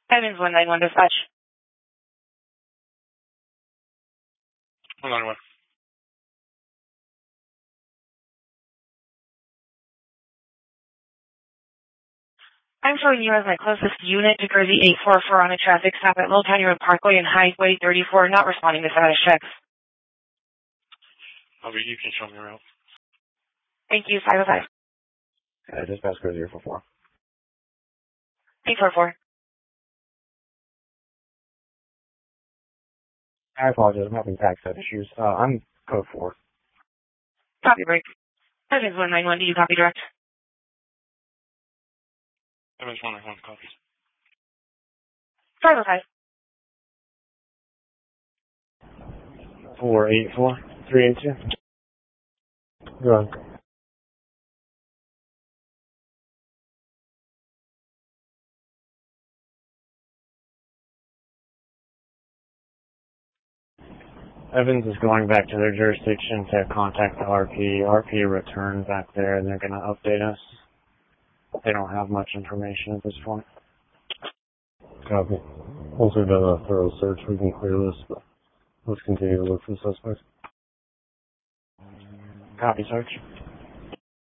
Evans 191 dispatch. Hold on, what? I'm showing you as my closest unit to Jersey 844 on a traffic stop at Little County Road Parkway and Highway 34, not responding to status checks. You can show me around. Thank you, 505. Dispatch goes 044. 844. I apologize, I'm having back set issues. I'm code 4. Copy break. Evans 191, do you copy direct? Evans 191 copies. 505. 484 382. Go on. Evans is going back to their jurisdiction to contact the RP. RP returned back there and they're going to update us. They don't have much information at this point. Copy. Once we've done a thorough search, we can clear this, but let's continue to look for the suspect. Copy, Sarge.